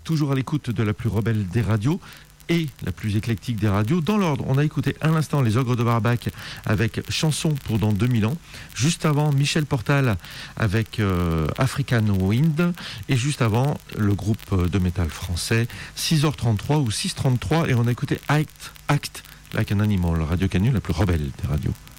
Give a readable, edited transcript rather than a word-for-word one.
toujours à l'écoute de la plus rebelle des radios et la plus éclectique des radios. Dans l'ordre, on a écouté à l'instant les Ogres de Barbac avec Chanson pour dans 2000 ans. Juste avant, Michel Portal avec African Wind. Et juste avant, le groupe de métal français 6h33 ou 6h33. Et on a écouté Act Like an Animal, Radio Canu, la plus rebelle des radios.